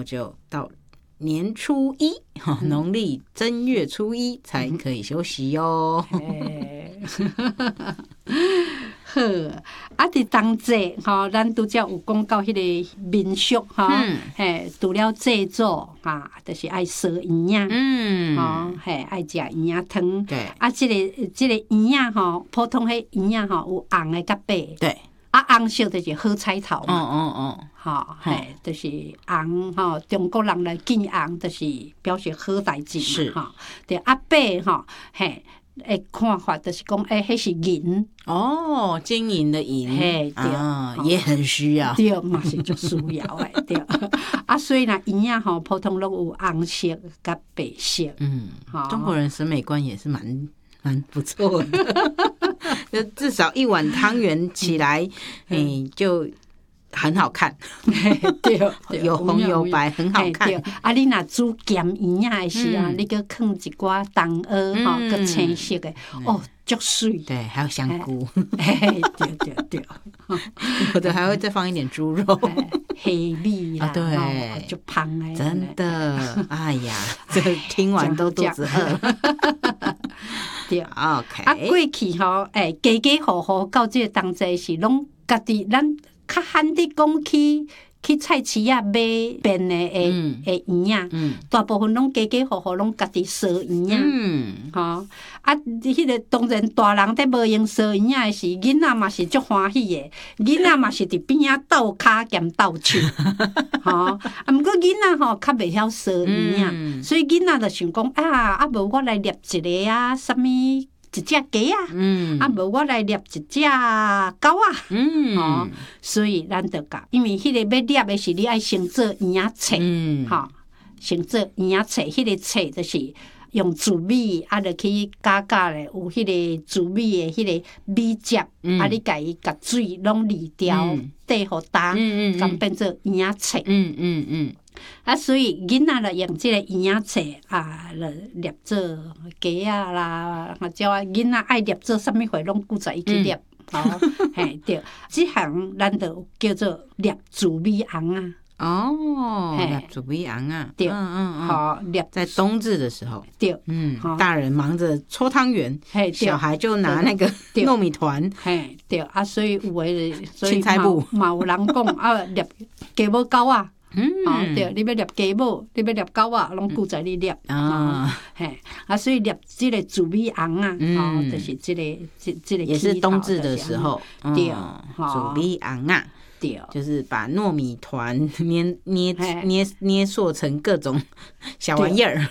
就到年初一，农历正月初一才可以休息哦。 好，伫当节吼，咱拄则有讲到迄个民俗吼，除了祭祖就是爱烧圆仔，爱食圆仔汤。 对， 即个圆仔吼，普通迄圆仔吼有红的甲白。 对， 红色就是好彩头嘛。就是红吼，中国人来见红，就是表示好代志嘛。吼，对，白吼，诶，看法就是讲，迄是银哦，金银的银， 对， 也很需要， 对，嘛是就需要诶，对。所以呢，圆仔吼，普通拢有红色甲白色。 中国人审美观也是蛮不错的，就至少一碗汤圆起来，就很好看， 对， 有红有白，很好看。 你若煮咸圆仔的时啊，你搁放一寡冬蚵吼，搁青色的，足水。 对，还有香菇。 对， 有的还会再放一点猪肉、 黑米啦， 对， 就芳的。 真的，哎呀，这听完都肚子饿。 对 ，OK。 过去吼，家家户户到这个当节是拢家己，咱较罕伫讲去菜市啊买变的圆仔，大部分拢家家户户拢家己烧圆仔，迄个当然大人在无用烧圆仔的时，囡仔嘛是足欢喜的，囡仔嘛是伫边仔斗骹兼斗手，毋过囡仔吼较袂晓烧圆仔，所以囡仔就想讲无我来捏一个啥物。一只鸡无我来捏一只狗所以咱就讲，因为迄个要捏的是你爱先做圆仔册，先做圆仔册，迄个册就是用糯米就去加咧，有迄个糯米的迄个米汁，你家己甲水拢离掉，缀互干，咁变做圆仔册。所以囡仔就用即个圆仔册就捏做鸡啦，或者囡仔爱捏做啥物货，拢顾在伊去捏。对，即项咱就叫做捏糯米红捏糯米红对，捏在冬至的时候， 对， 大人忙着搓汤圆，小孩就拿那个糯米团， 对，所以有诶， 青菜布嘛有人讲捏鸡母狗啊。对，你要捏鸡母，你要捏狗仔，拢顾在你捏所以捏即个糯米红就是即个也是冬至的时候， 对， 糯米红对， 就是把糯米团捏塑成各种小玩意儿。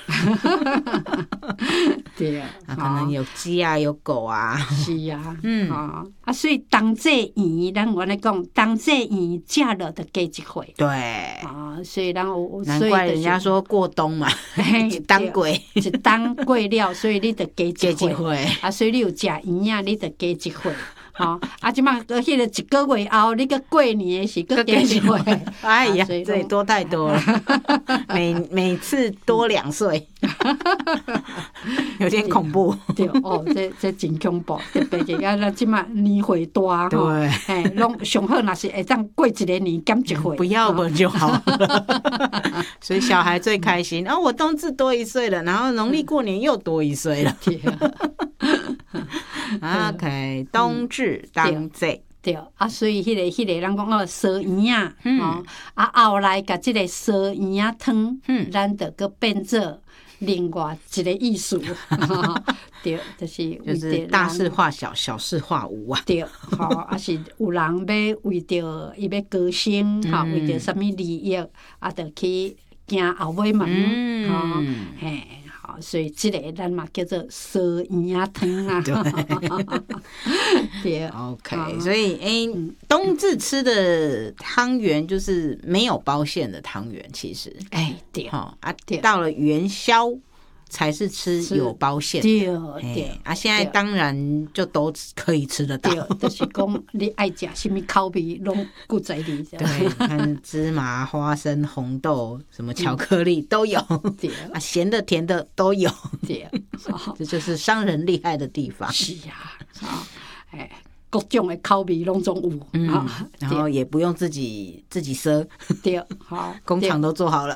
对可能有鸡啊，有狗啊。 是啊，所以当节圆，咱原来讲当节圆食了就加一回。 对所以咱有， 难怪人家说过冬嘛，一冬过， 一冬过了，所以你就加一回。所以你有食圆仔，你就加一回。即摆迄个一个月后，你个过年的时个加一回。 哎呀，这也多太多了，每次多2岁，有点恐怖。 对这真恐怖，特别是咱即摆年岁大， 对， 拢上好，若是会当过一个年减一岁， 不要不就好了。所以小孩最开心，我冬至多1岁了，然后农历过年又多1岁了。OK， 冬至当节。 对，所以迄个咱讲烧圆仔，后来甲即个烧圆仔汤，咱就搁变做另外一个意思。对，就是大事化小，小事化无啊。 对，是有人要为着伊要高升，为着啥物利益，就去行后尾门，所以这个咱嘛叫做烧圆仔汤对 ，OK， 所以冬至吃的汤圆就是没有包馅的汤圆，其实对到了元宵才是吃有包馅。 对， 现在当然就都可以吃得到。 对，就是讲你爱吃什么口味，拢顾在你。 对，看芝麻、花生、红豆、什么巧克力都有。对，咸的、甜的都有。 对， 这就是商人厉害的地方。 是啊，各种的口味拢总有， 然后也不用自己赊， 对， 工厂都做好了。